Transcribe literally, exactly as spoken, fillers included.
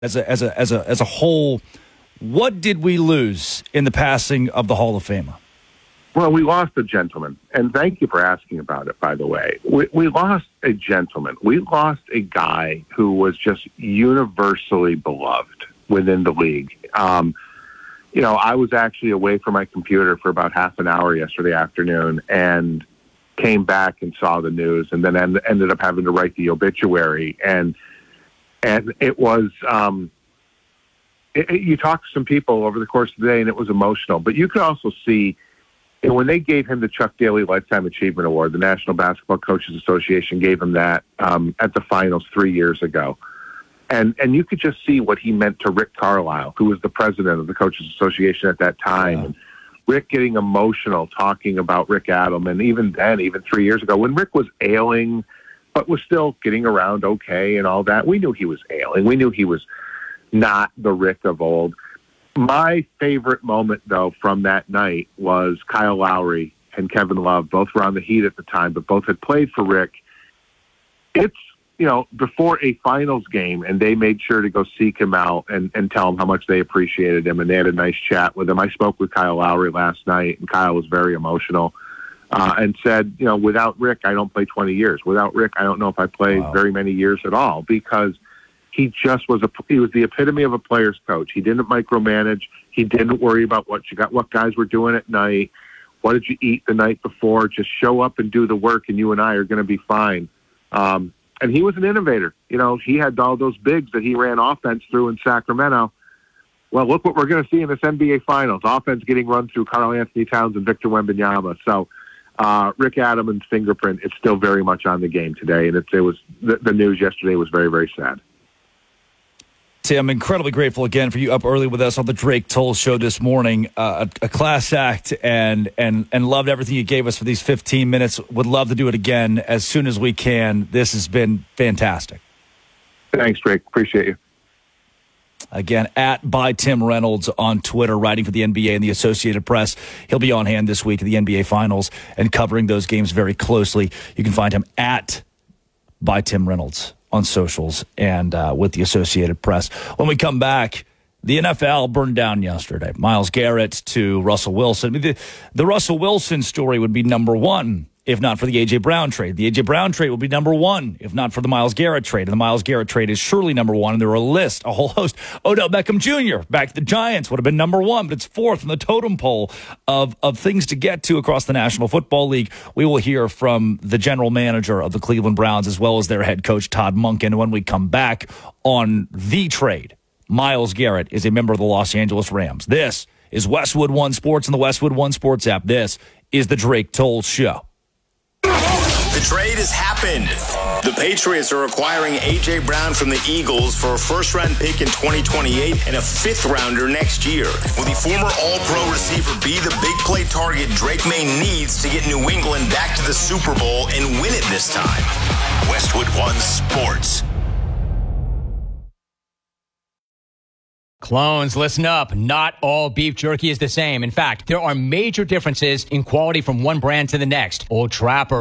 as a as a as a as a whole, what did we lose in the passing of the Hall of Famer? Well, we lost a gentleman, and thank you for asking about it, by the way. We, we lost a gentleman. We lost a guy who was just universally beloved within the league. Um, you know, I was actually away from my computer for about half an hour yesterday afternoon and came back and saw the news, and then end, ended up having to write the obituary. And and it was, um, it, it, you talked to some people over the course of the day, and it was emotional. But you could also see, and when they gave him the Chuck Daly Lifetime Achievement Award, the National Basketball Coaches Association gave him that um, at the finals three years ago. And and you could just see what he meant to Rick Carlisle, who was the president of the Coaches Association at that time. Yeah. And Rick getting emotional talking about Rick Adelman, even then, even three years ago, when Rick was ailing, but was still getting around okay and all that. We knew he was ailing. We knew he was not the Rick of old. My favorite moment, though, from that night was Kyle Lowry and Kevin Love. Both were on the Heat at the time, but both had played for Rick. It's, you know, before a finals game, and they made sure to go seek him out and, and tell him how much they appreciated him, and they had a nice chat with him. I spoke with Kyle Lowry last night, and Kyle was very emotional uh, and said, you know, without Rick, I don't play twenty years. Without Rick, I don't know if I played wow. very many years at all, because he just was a, he was the epitome of a player's coach. He didn't micromanage. He didn't worry about what you got, what guys were doing at night. What did you eat the night before? Just show up and do the work, and you and I are going to be fine. Um, and he was an innovator. You know, he had all those bigs that he ran offense through in Sacramento. Well, look what we're going to see in this N B A Finals. Offense getting run through Karl Anthony Towns and Victor Wembanyama. So uh, Rick Adelman's fingerprint is still very much on the game today. And it, it was the, the news yesterday was very, very sad. See, I'm incredibly grateful again for you up early with us on the Drake Toll Show this morning. Uh, a, a class act, and and and loved everything you gave us for these fifteen minutes. Would love to do it again as soon as we can. This has been fantastic. Thanks, Drake. Appreciate you. Again, at by Tim Reynolds on Twitter, writing for the N B A and the Associated Press. He'll be on hand this week at the N B A Finals and covering those games very closely. You can find him at by Tim Reynolds on socials and uh, with the Associated Press. When we come back, the N F L burned down yesterday. Myles Garrett to Russell Wilson. I mean, the, the Russell Wilson story would be number one if not for the A J. Brown trade. The A J. Brown trade would be number one if not for the Myles Garrett trade. And the Myles Garrett trade is surely number one. And there are a list, a whole host. Odell Beckham Junior back to the Giants would have been number one, but it's fourth in the totem pole of, of things to get to across the National Football League. We will hear from the general manager of the Cleveland Browns as well as their head coach, Todd Monken, when we come back on the trade. Myles Garrett is a member of the Los Angeles Rams. This is Westwood One Sports and the Westwood One Sports app. This is the Drake Toll Show. The trade has happened. The Patriots are acquiring A J. Brown from the Eagles for a first-round pick in twenty twenty-eight and a fifth-rounder next year. Will the former All-Pro receiver be the big play target Drake May needs to get New England back to the Super Bowl and win it this time? Westwood One Sports. Clones, listen up. Not all beef jerky is the same. In fact, there are major differences in quality from one brand to the next. Old Trapper